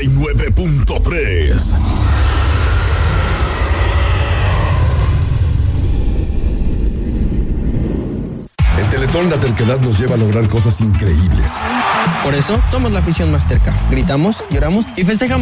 99.3. El Teletón, la terquedad nos lleva a lograr cosas increíbles. Por eso somos la afición más terca. Gritamos, lloramos y festejamos.